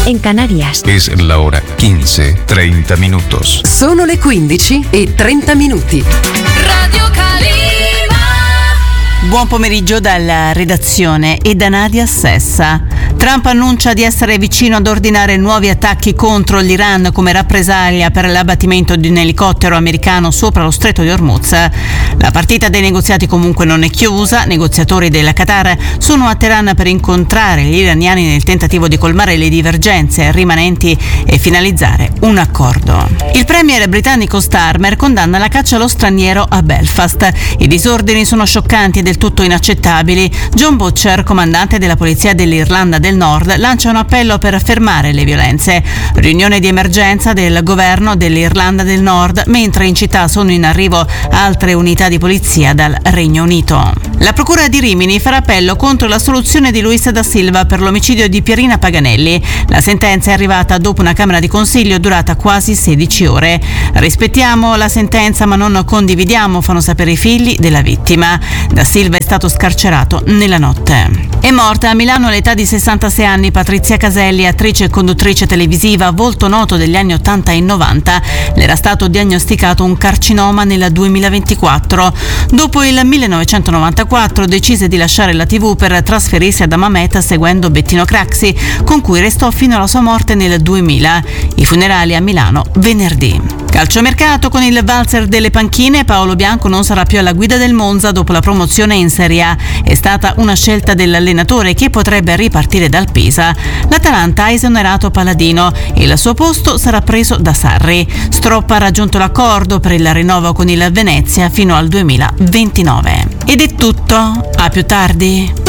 en Canarias. Es la hora 15:30 minutos. Sono le 15:30. Radio Calima. Buon pomeriggio dalla redazione e da Nadia Sessa. Trump annuncia di essere vicino ad ordinare nuovi attacchi contro l'Iran come rappresaglia per l'abbattimento di un elicottero americano sopra lo stretto di Hormuz. La partita dei negoziati comunque non è chiusa. Negoziatori del Qatar sono a Teheran per incontrare gli iraniani nel tentativo di colmare le divergenze rimanenti e finalizzare un accordo. Il premier britannico Starmer condanna la caccia allo straniero a Belfast. I disordini sono scioccanti e del tutto inaccettabili. John Butcher, comandante della polizia dell'Irlanda del Nord, lancia un appello per fermare le violenze. Riunione di emergenza del governo dell'Irlanda del Nord, mentre in città sono in arrivo altre unità di polizia dal Regno Unito. La procura di Rimini farà appello contro la soluzione di Luis da Silva per l'omicidio di Pierina Paganelli. La sentenza è arrivata dopo una camera di consiglio durata quasi 16 ore. Rispettiamo la sentenza ma non condividiamo, fanno sapere i figli della vittima. Da Silva è stato scarcerato nella notte. È morta a Milano all'età di 66 anni Patrizia Caselli, attrice e conduttrice televisiva, volto noto degli anni 80 e 90. Le era stato diagnosticato un carcinoma nel 2024. Dopo il 1994 decise di lasciare la TV per trasferirsi ad Hammamet seguendo Bettino Craxi, con cui restò fino alla sua morte nel 2000. I funerali a Milano venerdì. Calciomercato con il valzer delle panchine, Paolo Bianco non sarà più alla guida del Monza dopo la promozione in Serie A. È stata una scelta dell'allenatore che potrebbe ripartire dal Pisa. L'Atalanta ha esonerato Palladino e il suo posto sarà preso da Sarri. Stroppa ha raggiunto l'accordo per il rinnovo con il Venezia fino al 2029. Ed è tutto, a più tardi.